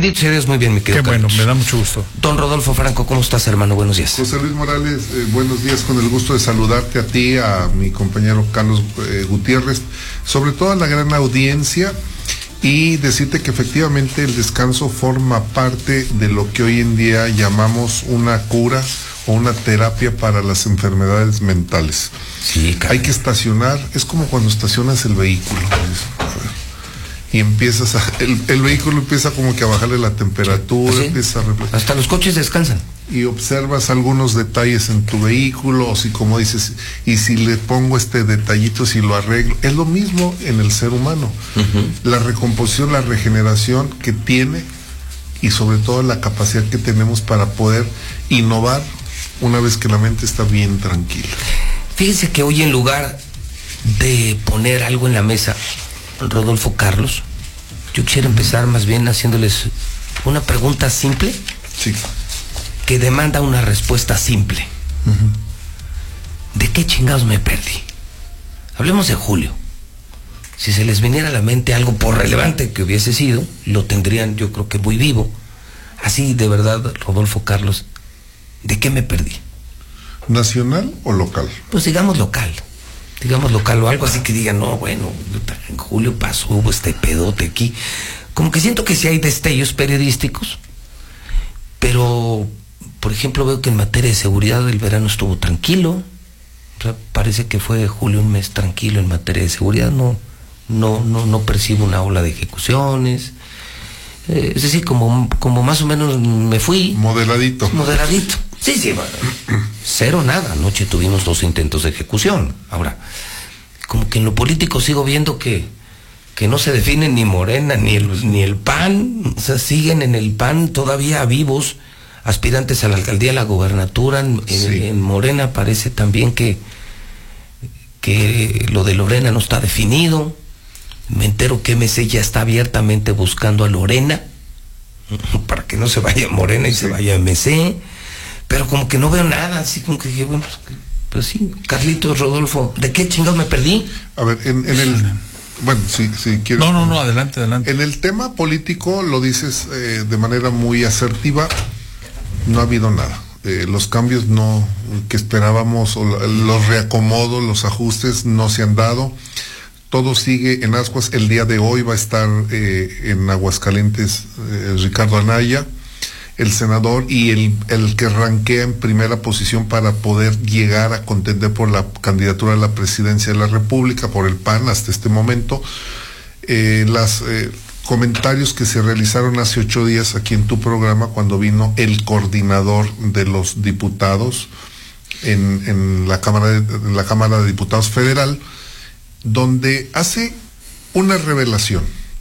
Bendito sea Dios, muy bien, mi querido Qué bueno, Carlos. me da mucho gusto. Don Rodolfo Franco, ¿cómo estás, hermano? Buenos días. José Luis Morales, buenos días, con el gusto de saludarte a ti, a mi compañero Carlos Gutiérrez, sobre todo a la gran audiencia, y decirte que efectivamente el descanso forma parte de lo que hoy en día llamamos una cura o una terapia para las enfermedades mentales. Sí, Hay que estacionar, es como cuando estacionas el vehículo, y empiezas el vehículo empieza como que a bajarle la temperatura, ¿sí? Empieza a Hasta los coches descansan. y observas algunos detalles en tu vehículo, o si, como dices, y si le pongo este detallito, si lo arreglo. Es lo mismo en el ser humano. La recomposición, la regeneración que tiene, y sobre todo la capacidad que tenemos para poder innovar una vez que la mente está bien tranquila. Fíjense que hoy, en lugar de poner algo en la mesa, Rodolfo, Carlos, yo quisiera empezar más bien haciéndoles una pregunta simple, Sí. que demanda una respuesta simple. ¿De qué chingados me perdí? Hablemos de Julio. Si se les viniera a la mente algo por relevante que hubiese sido, lo tendrían, yo creo que muy vivo. Así, de verdad, Rodolfo, Carlos, ¿de qué me perdí? ¿Nacional o local? Pues digamos local, o algo así que digan, no, bueno, en Julio pasó, hubo este pedote aquí. Como que siento que sí hay destellos periodísticos, pero, por ejemplo, veo que en materia de seguridad el verano estuvo tranquilo. O sea, parece que fue Julio un mes tranquilo en materia de seguridad. No percibo una ola de ejecuciones. Es decir, como más o menos me fui. Moderadito. Sí, bueno, cero nada. Anoche tuvimos 2 intentos de ejecución. Ahora, como que en lo político sigo viendo que no se define ni Morena ni el PAN. O sea, siguen en el PAN todavía vivos aspirantes a la alcaldía, a la gobernatura. En Morena parece también que lo de Lorena no está definido. Me entero que MC ya está abiertamente buscando a Lorena para que no se vaya Morena y se vaya MC. Pero como que no veo nada, así como que dije, bueno, pues sí, Carlitos, Rodolfo, ¿de qué chingados me perdí? A ver, en el... Bueno, si quieres... No, adelante. En el tema político lo dices de manera muy asertiva, no ha habido nada. Los cambios que esperábamos, o los reacomodos, los ajustes no se han dado. Todo sigue en ascuas. El día de hoy va a estar en Aguascalientes Ricardo Anaya, el senador, y el que ranquea en primera posición para poder llegar a contender por la candidatura a la presidencia de la República por el PAN hasta este momento. Los comentarios que se realizaron hace 8 días aquí en tu programa, cuando vino el coordinador de los diputados en la Cámara de Diputados Federal, donde hace una revelación.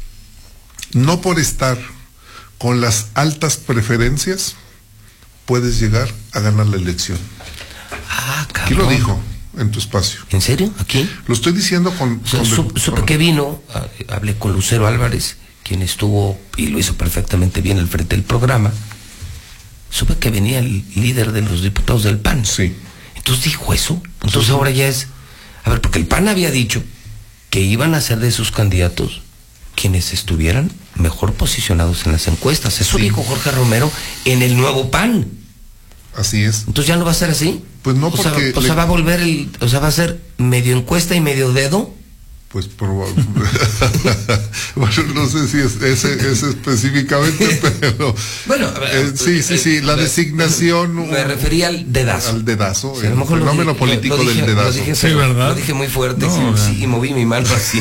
No por estar con las altas preferencias puedes llegar a ganar la elección. Ah, cabrón. Aquí lo dijo en tu espacio. ¿En serio? ¿Aquí? Lo estoy diciendo supe que vino, hablé con Lucero Álvarez, quien estuvo y lo hizo perfectamente bien al frente del programa. Supe que venía el líder de los diputados del PAN. Sí. Entonces dijo eso. Entonces ahora ya es... A ver, porque el PAN había dicho que iban a ser de sus candidatos quienes estuvieran mejor posicionados en las encuestas. Eso dijo Jorge Romero en el nuevo PAN. Así es. Entonces ya no va a ser así. Pues no, porque... O sea, va a volver va a ser medio encuesta y medio dedo. Pues probablemente. Bueno, no sé si es ese específicamente, pero... Bueno, sí, la designación... Me refería al dedazo. Al dedazo, o sea, a lo mejor el fenómeno político del dedazo. Lo dije, sí, ¿verdad? Lo dije muy fuerte, No, y moví mi mano así.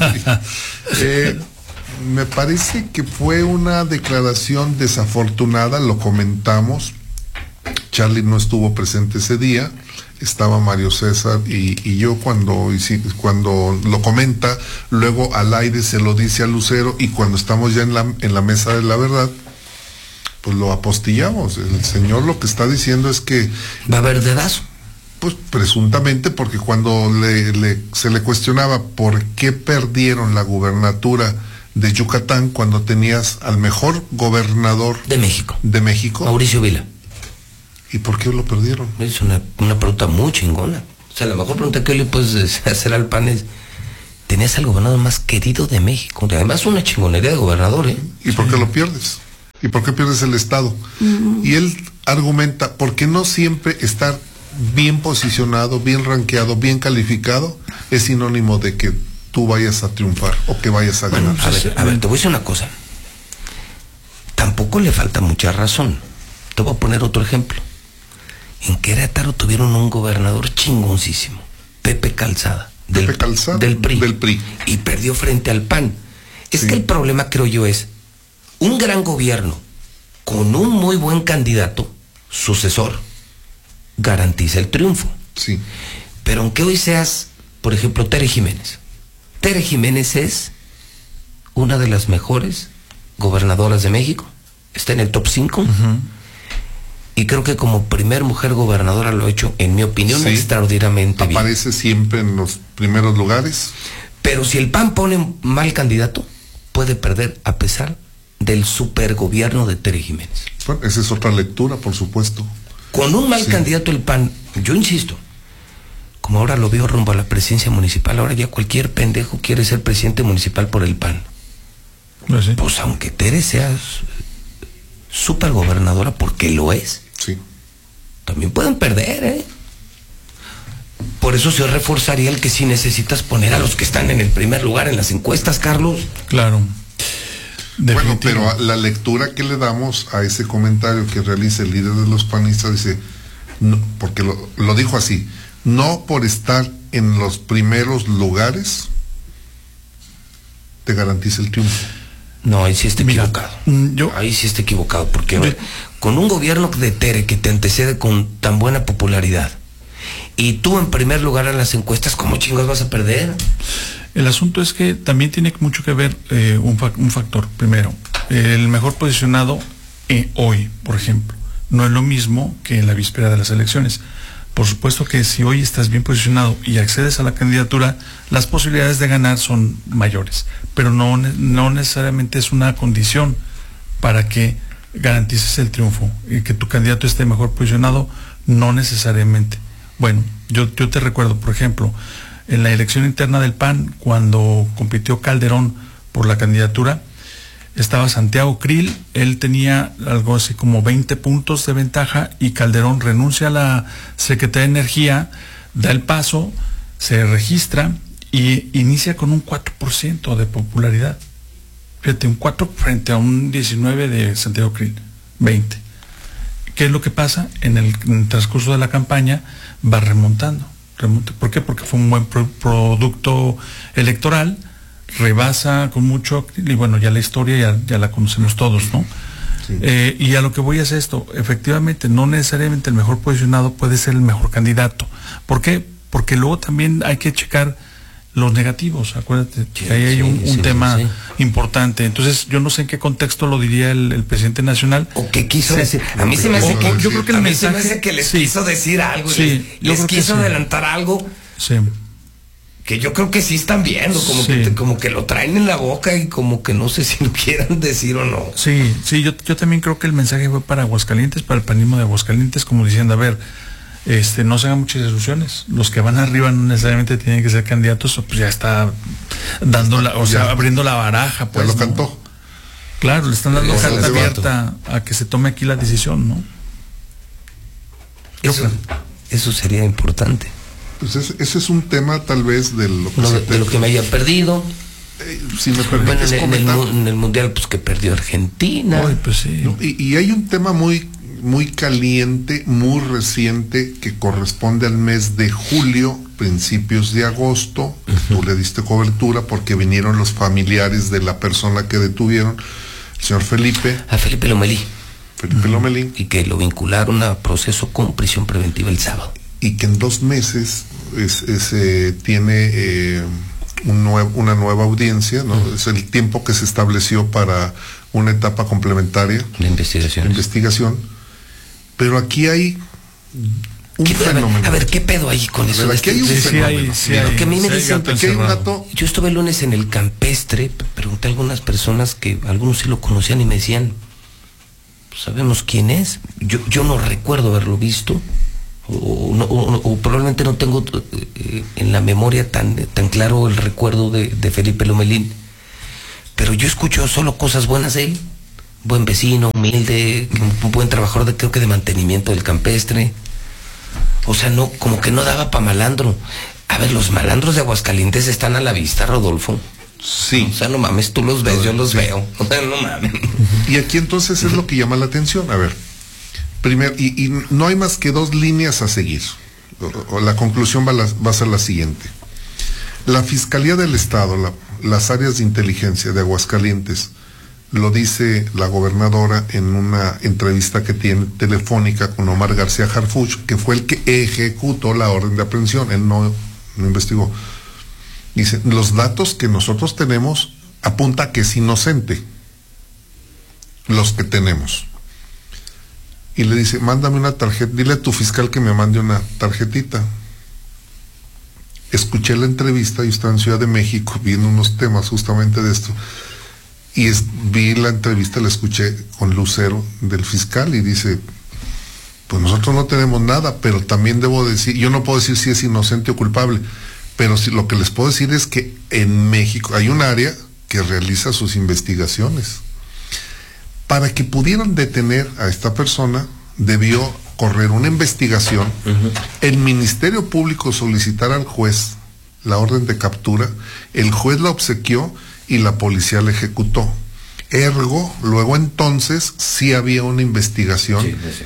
Me parece que fue una declaración desafortunada, lo comentamos. Charlie no estuvo presente ese día, estaba Mario César y yo cuando lo comenta, luego al aire se lo dice a Lucero, y cuando estamos ya en la mesa de la verdad, pues lo apostillamos. El señor lo que está diciendo es que va a haber dedazo. Pues presuntamente, porque cuando se le cuestionaba por qué perdieron la gubernatura de Yucatán cuando tenías al mejor gobernador de México, Mauricio Vila. ¿Y por qué lo perdieron? Es una pregunta muy chingona. O sea, la mejor pregunta que le puedes hacer al PAN es: tenías al gobernador más querido de México, además una chingonería de gobernador, ¿eh? ¿Y por qué lo pierdes? ¿Y por qué pierdes el Estado? Y él argumenta, porque no siempre estar bien posicionado, bien rankeado, bien calificado, es sinónimo de que tú vayas a triunfar o que vayas a ganar. A ver, te voy a decir una cosa. Tampoco le falta mucha razón. Te voy a poner otro ejemplo. En Querétaro tuvieron un gobernador chingoncísimo, Pepe Calzada, del PRI, y perdió frente al PAN. Es que el problema, creo yo, es un gran gobierno con un muy buen candidato, sucesor, garantiza el triunfo. Sí. Pero aunque hoy seas, por ejemplo, Tere Jiménez. Tere Jiménez es una de las mejores gobernadoras de México. Está en el top 5. Y creo que como primer mujer gobernadora lo ha hecho, en mi opinión, extraordinariamente bien. Aparece siempre en los primeros lugares. Pero si el PAN pone mal candidato, puede perder a pesar del supergobierno de Tere Jiménez. Bueno, esa es otra lectura, por supuesto. Con un mal candidato el PAN, yo insisto, como ahora lo veo rumbo a la presidencia municipal, ahora ya cualquier pendejo quiere ser presidente municipal por el PAN. Pues aunque Tere sea supergobernadora, porque lo es, también pueden perder, ¿eh? Por eso se reforzaría el que sí necesitas poner a los que están en el primer lugar en las encuestas, Carlos. Claro. Bueno, pero la lectura que le damos a ese comentario que realiza el líder de los panistas dice, no, porque lo dijo así, no por estar en los primeros lugares te garantiza el triunfo. No, ahí sí está equivocado. Ahí sí está equivocado, porque a ver, con un gobierno de Tere que te antecede con tan buena popularidad, y tú en primer lugar en las encuestas, ¿cómo chingados vas a perder? El asunto es que también tiene mucho que ver un factor. Primero, el mejor posicionado hoy, por ejemplo, no es lo mismo que en la víspera de las elecciones. Por supuesto que si hoy estás bien posicionado y accedes a la candidatura, las posibilidades de ganar son mayores, pero no necesariamente es una condición para que garantices el triunfo. Y que tu candidato esté mejor posicionado, no necesariamente. Bueno, yo te recuerdo, por ejemplo, en la elección interna del PAN, cuando compitió Calderón por la candidatura, estaba Santiago Krill, él tenía algo así como 20 puntos de ventaja y Calderón renuncia a la Secretaría de Energía, da el paso, se registra y inicia con un 4% de popularidad. Fíjate, un 4 frente a un 19 de Santiago Krill, 20. ¿Qué es lo que pasa? En el transcurso de la campaña va remontando. ¿Por qué? Porque fue un buen producto electoral, rebasa con mucho, y bueno, ya la historia ya la conocemos todos, ¿no? Sí. Y a lo que voy es esto, efectivamente, no necesariamente el mejor posicionado puede ser el mejor candidato. ¿Por qué? Porque luego también hay que checar los negativos, acuérdate, que ahí hay un tema importante. Entonces, yo no sé en qué contexto lo diría el presidente nacional. ¿O qué quiso decir? A mí se me hace que, yo creo que a mí se me hace que les quiso decir algo, les quiso adelantar algo. Sí. Que yo creo que sí están viendo, como que lo traen en la boca y como que no sé si lo quieran decir o no. Sí, yo también creo que el mensaje fue para Aguascalientes, para el panismo de Aguascalientes, como diciendo, a ver, no se hagan muchas ilusiones, los que van arriba no necesariamente tienen que ser candidatos, pues ya está dando abriendo la baraja, pues. Ya lo cantó. Claro, le están dando carta abierta a que se tome aquí la decisión, ¿no? Eso sería importante. Pues ese es un tema tal vez de lo que me haya perdido. Si me permites comentar. En el Mundial, pues que perdió Argentina. Pues sí. ¿No? Y hay un tema muy caliente, muy reciente, que corresponde al mes de julio, principios de agosto. Tú le diste cobertura porque vinieron los familiares de la persona que detuvieron, el señor Felipe. A Felipe Lomelí. Y que lo vincularon a proceso con prisión preventiva el sábado. Y que en 2 meses tiene una nueva audiencia, ¿no? Es el tiempo que se estableció para una etapa complementaria. La investigación. Pero aquí hay un fenómeno. A ver, ¿qué pedo hay con eso? Aquí hay un fenómeno. Porque a mí me dicen, aquí hay un gato. Yo estuve el lunes en el Campestre, pregunté a algunas personas que algunos sí lo conocían y me decían, ¿sabemos quién es? Yo no recuerdo haberlo visto. O probablemente no tengo en la memoria tan claro el recuerdo de Felipe Lomelín, pero yo escucho solo cosas buenas de él. buen vecino, humilde, un buen trabajador creo que de mantenimiento del campestre. O sea, no, como que no daba para malandro. A ver, los malandros de Aguascalientes están a la vista, Rodolfo. Sí. O sea, no mames, tú los ves, yo los veo. O sea, no mames. Y aquí entonces es lo que llama la atención. A ver, primero, y no hay más que dos líneas a seguir. O la conclusión va a ser la siguiente. La Fiscalía del Estado, las áreas de inteligencia de Aguascalientes, lo dice la gobernadora en una entrevista que tiene telefónica con Omar García Harfuch, que fue el que ejecutó la orden de aprehensión. Él no investigó. Dice, los datos que nosotros tenemos apunta que es inocente. Los que tenemos. Y le dice, mándame una tarjeta, dile a tu fiscal que me mande una tarjetita. Escuché la entrevista, yo estaba en Ciudad de México viendo unos temas justamente de esto. Y vi la entrevista, la escuché con Lucero del fiscal y dice, pues nosotros no tenemos nada, pero también debo decir, yo no puedo decir si es inocente o culpable, pero sí, lo que les puedo decir es que en México hay un área que realiza sus investigaciones. Para que pudieran detener a esta persona, debió correr una investigación, el Ministerio Público solicitar al juez la orden de captura, el juez la obsequió y la policía la ejecutó. Ergo, luego entonces sí había una investigación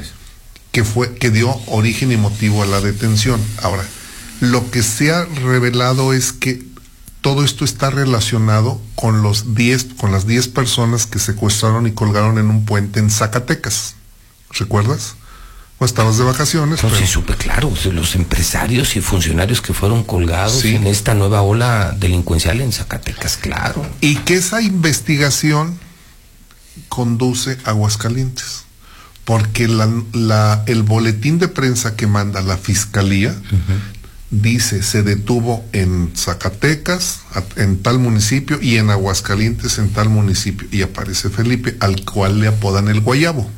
que dio origen y motivo a la detención. Ahora, lo que se ha revelado es que todo esto está relacionado con las 10 personas que secuestraron y colgaron en un puente en Zacatecas. ¿Recuerdas? Pues estabas de vacaciones. No, sí supe, claro, los empresarios y funcionarios que fueron colgados sí, en esta nueva ola delincuencial en Zacatecas, claro. Y que esa investigación conduce a Aguascalientes. Porque el boletín de prensa que manda la Fiscalía dice, se detuvo en Zacatecas, en tal municipio, y en Aguascalientes, en tal municipio. Y aparece Felipe, al cual le apodan el Guayabo.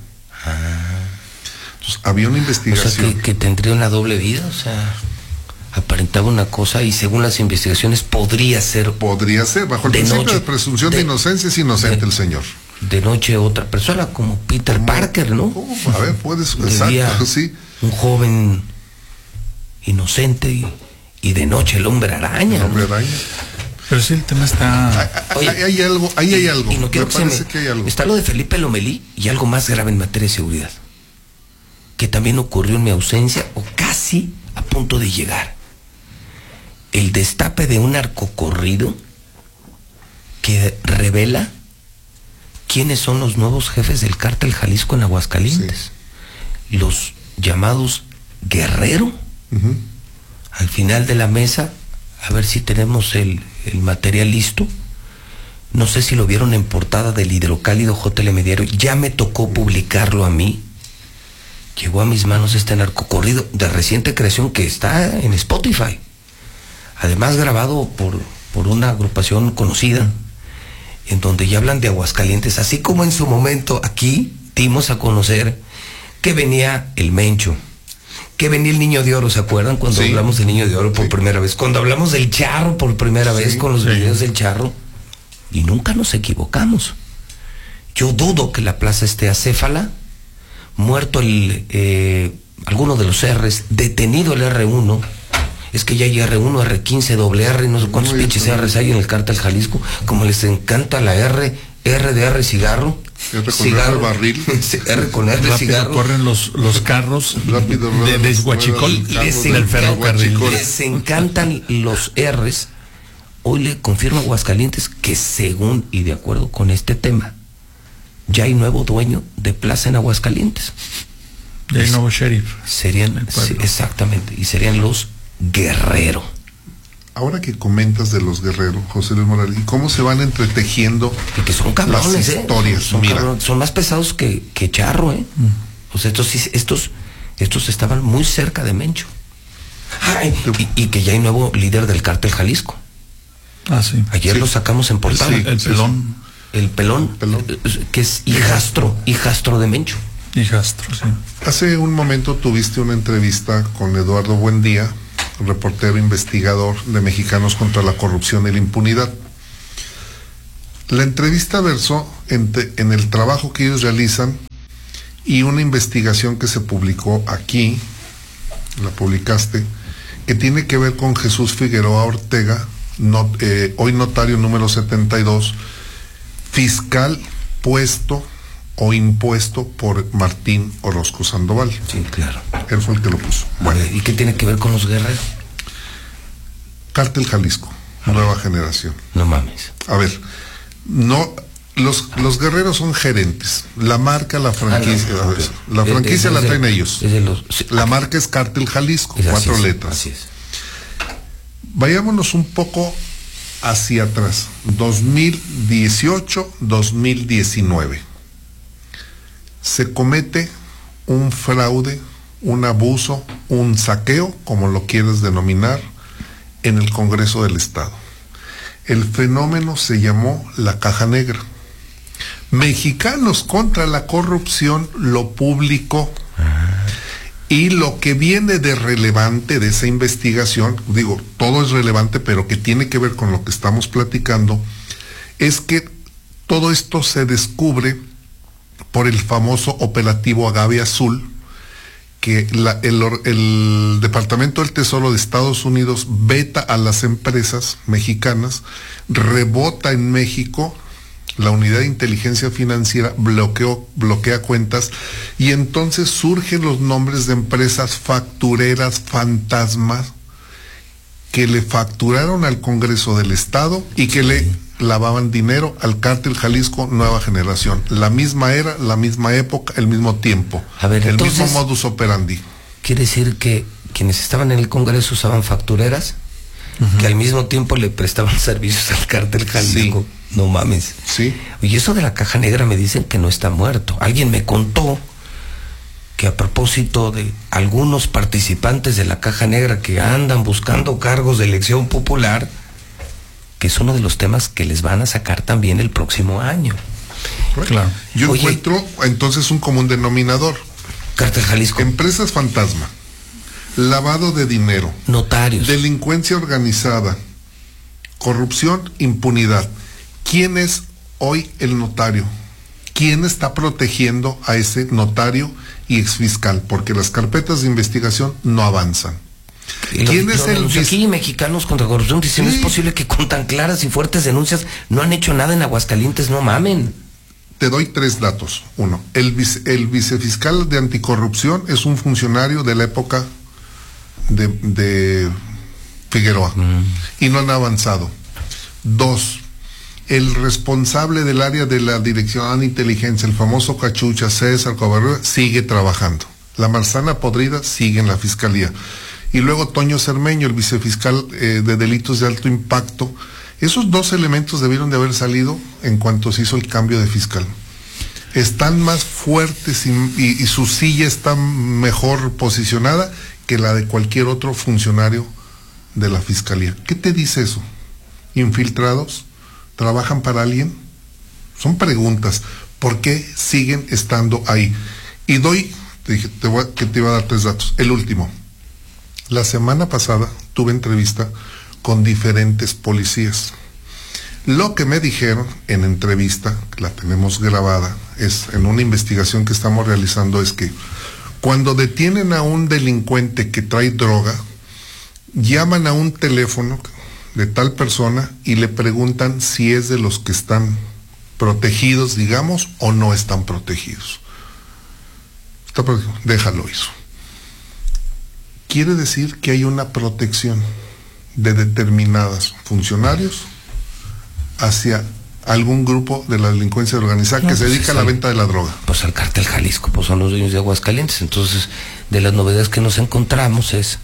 Entonces, había una investigación. O sea, que tendría una doble vida, o sea, aparentaba una cosa y según las investigaciones podría ser, bajo el principio de presunción de inocencia, es inocente el señor. De noche otra persona, como Peter Parker, ¿no? A ver, exacto, sí. Un joven inocente y de noche el hombre araña. El hombre araña. Pero sí, el tema está... Hay algo, ahí hay algo. Y no quiero me parece que hay algo. Está lo de Felipe Lomelí y algo más grave en materia de seguridad, que también ocurrió en mi ausencia o casi a punto de llegar. El destape de un narcocorrido que revela quiénes son los nuevos jefes del cártel Jalisco en Aguascalientes. Sí. Los llamados Guerrero. Al final de la mesa, a ver si tenemos el material listo. No sé si lo vieron en portada del Hidrocálido JL Mediario. Ya me tocó publicarlo a mí. Llegó a mis manos este narcocorrido de reciente creación que está en Spotify. Además grabado por una agrupación conocida, en donde ya hablan de Aguascalientes, así como en su momento aquí dimos a conocer que venía el Mencho, que venía el Niño de Oro, ¿se acuerdan? Cuando hablamos del Niño de Oro por primera vez, cuando hablamos del Charro por primera vez con los videos del Charro, y nunca nos equivocamos. Yo dudo que la plaza esté acéfala, muerto alguno de los R's, detenido el R1. Es que ya hay R1, R15, R, no sé cuántos pinches R's hay en el cártel Jalisco, como les encanta la R de R cigarro. R con cigarro. R barril. R con R rápido cigarro. Corren los carros de Huachicol, del ferrocarril. Les encantan los R's. Hoy le confirmo a Aguascalientes que según y de acuerdo con este tema, ya hay nuevo dueño de plaza en Aguascalientes. Ya hay nuevo sheriff. Serían, sí, exactamente, y serían los Guerrero. Ahora que comentas de los Guerrero, José Luis Morales, ¿y cómo se van entretejiendo y que son cabrones, las historias? Son más pesados que Charro, O sea, estos estaban muy cerca de Mencho. Y que ya hay nuevo líder del cártel Jalisco. Sí. Ayer lo sacamos en portada. Sí, el pelón. El pelón, que es hijastro de Mencho. Hijastro, sí. Hace un momento tuviste una entrevista con Eduardo Buendía, reportero investigador de Mexicanos contra la Corrupción y la Impunidad. La entrevista versó en el trabajo que ellos realizan y una investigación que se publicó aquí, la publicaste, que tiene que ver con Jesús Figueroa Ortega, hoy notario número 72, fiscal puesto o impuesto por Martín Orozco Sandoval. Sí, claro. Él fue el que lo puso. Bueno, ¿y qué tiene que ver con los guerreros? Cártel Jalisco, nueva generación. No mames. A ver, no, los guerreros son gerentes. La marca, la franquicia, la franquicia la traen ellos. La marca es Cártel Jalisco, 4 letras. Así es. Vayámonos un poco hacia atrás, 2018, 2019. Se comete un fraude, un abuso, un saqueo, como lo quieras denominar, en el Congreso del Estado. El fenómeno se llamó la Caja Negra. Mexicanos contra la Corrupción lo publicó. Y lo que viene de relevante de esa investigación, digo, todo es relevante, pero que tiene que ver con lo que estamos platicando, es que todo esto se descubre por el famoso operativo Agave Azul, que el Departamento del Tesoro de Estados Unidos veta a las empresas mexicanas, rebota en México, la unidad de inteligencia financiera bloquea cuentas y entonces surgen los nombres de empresas factureras fantasmas que le facturaron al Congreso del Estado y que le lavaban dinero al Cártel Jalisco Nueva Generación. La misma era, la misma época, el mismo tiempo. A ver, el entonces, mismo modus operandi. ¿Quiere decir que quienes estaban en el Congreso usaban factureras? Que al mismo tiempo le prestaban servicios al Cártel Jalisco. Sí. No mames. Sí. Oye, eso de la Caja Negra me dicen que no está muerto. Alguien me contó que a propósito de algunos participantes de la Caja Negra que andan buscando cargos de elección popular, que es uno de los temas que les van a sacar también el próximo año. Claro. Yo encuentro entonces un común denominador. Cártel Jalisco. Empresas fantasma. Lavado de dinero, notarios, delincuencia organizada, corrupción, impunidad. ¿Quién es hoy el notario? ¿Quién está protegiendo a ese notario y exfiscal? Porque las carpetas de investigación no avanzan. ¿Quién es el aquí Mexicanos contra Corrupción dicen, sí, no es posible que con tan claras y fuertes denuncias no han hecho nada en Aguascalientes? No mamen. Te doy 3 datos. 1, el vicefiscal de anticorrupción es un funcionario de la época de Figueroa y no han avanzado. 2, el responsable del área de la Dirección de Inteligencia, el famoso Cachucha, César Covarrubias, sigue trabajando. La manzana podrida sigue en la fiscalía. Y luego Toño Cermeño, el vicefiscal de delitos de alto impacto. Esos 2 elementos debieron de haber salido en cuanto se hizo el cambio de fiscal. Están más fuertes y su silla está mejor posicionada que la de cualquier otro funcionario de la fiscalía. ¿Qué te dice eso? ¿Infiltrados? ¿Trabajan para alguien? Son preguntas. ¿Por qué siguen estando ahí? Y te iba a dar 3 datos. El último. La semana pasada tuve entrevista con diferentes policías. Lo que me dijeron en entrevista, la tenemos grabada, es en una investigación que estamos realizando, es que cuando detienen a un delincuente que trae droga, llaman a un teléfono de tal persona y le preguntan si es de los que están protegidos, digamos, o no están protegidos. Está protegido, déjalo eso. Quiere decir que hay una protección de determinados funcionarios hacia algún grupo de la delincuencia organizada que se dedica a la venta de la droga. Pues al Cártel Jalisco, pues son los dueños de Aguascalientes. Entonces, de las novedades que nos encontramos es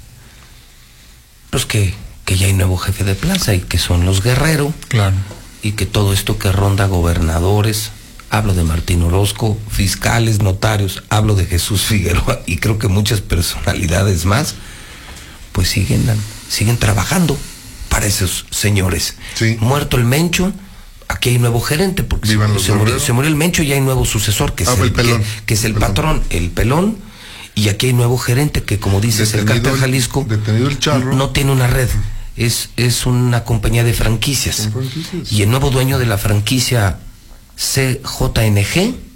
pues que ya hay nuevo jefe de plaza y que son los Guerrero. Claro. Y que todo esto que ronda gobernadores, hablo de Martín Orozco, fiscales, notarios, hablo de Jesús Figueroa y creo que muchas personalidades más, pues siguen trabajando para esos señores. Sí. Muerto el Mencho, aquí hay nuevo gerente, porque se murió el Mencho y hay nuevo sucesor, que es el Pelón, que es el patrón, el Pelón, y aquí hay nuevo gerente que, como dices, el Cártel Jalisco detenido el Charro, no tiene una red, es una compañía de franquicias. Y el nuevo dueño de la franquicia CJNG